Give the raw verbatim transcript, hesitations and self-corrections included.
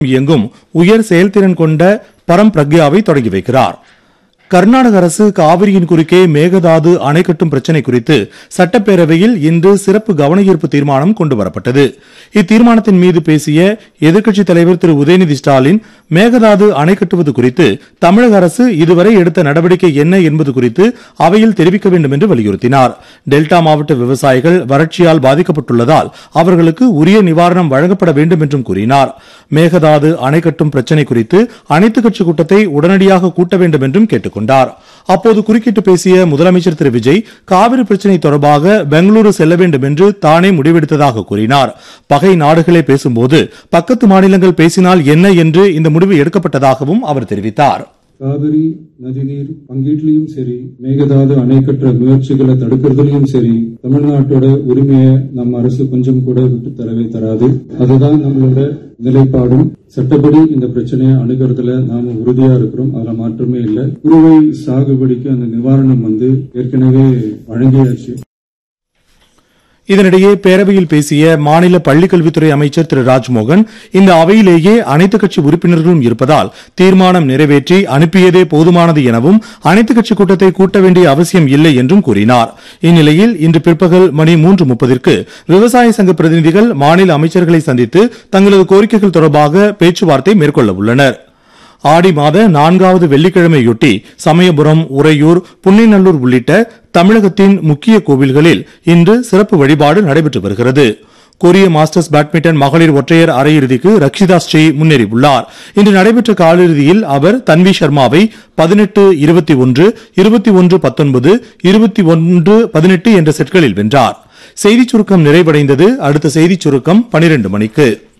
இயங்கும் உயர் செயல்திறன் கொண்ட பரம் பிரக்யாவை தொடங்கி வைக்கிறார். கர்நாடக அரசு காவிரியின் குறுக்கே மேகதாது அணை கட்டும் பிரச்சினை குறித்து சட்டப்பேரவையில் இன்று சிறப்பு கவனஈர்ப்பு தீர்மானம் கொண்டுவரப்பட்டது. இத்தீர்மானத்தின் மீது பேசிய எதிர்க்கட்சித் தலைவர் திரு உதயநிதி ஸ்டாலின், மேகதாது அணை கட்டுவது குறித்து தமிழக அரசு இதுவரை எடுத்த நடவடிக்கை என்ன என்பது குறித்து அவையில் தெரிவிக்க வேண்டும் என்று வலியுறுத்தினார். டெல்டா மாவட்ட விவசாயிகள் வறட்சியால் பாதிக்கப்பட்டுள்ளதால் அவர்களுக்கு உரிய நிவாரணம் வழங்கப்பட வேண்டும் என்றும் கூறினார். மேகதாது அணை கட்டும் பிரச்சினை குறித்து அனைத்துக் கட்சி கூட்டத்தை உடனடியாக கூட்ட வேண்டும் என்றும் கேட்டுக் கொண்டார். அப்போது குறுக்கிட்டு பேசிய முதலமைச்சர் திரு விஜய், காவிரி பிரச்சினை தொடர்பாக பெங்களூரு செல்ல வேண்டும் என்று தானே முடிவெடுத்ததாக கூறினார். பகை நாடுகளே பேசும்போது பக்கத்து மாநிலங்கள் பேசினால் என்ன என்று இந்த முடிவு எடுக்கப்பட்டதாகவும் அவர் தெரிவித்தார். காவிரி நதிநீர் பங்கீட்டிலையும் சரி, மேகதாது அணை கட்டுற முயற்சிகளை தடுக்கிறதுலயும் சரி, தமிழ்நாட்டோட உரிமையை நம்ம அரசு கொஞ்சம் கூட விட்டு தரவே தராது. அதுதான் நம்மளோட நிலைப்பாடும். சட்டப்படி இந்த பிரச்சனையை அணுகிறதுல நாம உறுதியா இருக்கிறோம். அதுல மாற்றமே இல்லை. குறுவை சாகுபடிக்கு அந்த நிவாரணம் வந்து ஏற்கனவே வழங்கியாச்சு. இதனிடையே பேரவையில் பேசிய மாநில பள்ளிக்கல்வித்துறை அமைச்சர் திரு ராஜ்மோகன், இந்த அவையிலேயே அனைத்துக் கட்சி உறுப்பினர்களும் இருப்பதால் தீர்மானம் நிறைவேற்றி அனுப்பியதே போதுமானது எனவும் அனைத்துக் கட்சி கூட்டத்தை கூட்ட வேண்டிய அவசியம் இல்லை என்றும் கூறினார். இந்நிலையில் இன்று பிற்பகல் மணி மூன்று முப்பதிற்கு விவசாய சங்க பிரதிநிதிகள் மாநில அமைச்சர்களை சந்தித்து தங்களது கோரிக்கைகள் தொடர்பாக பேச்சுவார்த்தை மேற்கொள்ள உள்ளனர். ஆடி மாத நான்காவது வெள்ளிக்கிழமையொட்டி சமயபுரம், உறையூர், புன்னைநல்லூர் உள்ளிட்ட தமிழகத்தின் முக்கிய கோவில்களில் இன்று சிறப்பு வழிபாடு நடைபெற்று வருகிறது. கொரிய மாஸ்டர்ஸ் பேட்மிண்டன் மகளிர் ஒற்றையர் அரையிறுதிக்கு ரக்ஷிதா ஸ்ரீ முன்னேறியுள்ளார். இன்று நடைபெற்ற காலிறுதியில் அவர் தன்வி சர்மாவை பதினெட்டு இருபத்தி ஒன்று, இருபத்தி ஒன்று பத்தொன்பது, இருபத்தி ஒன்று பதினெட்டு என்ற செட்களில் வென்றார். செய்திச் சுருக்கம் நிறைவடைந்தது. அடுத்த செய்திச் சுருக்கம் பனிரெண்டு மணிக்கு.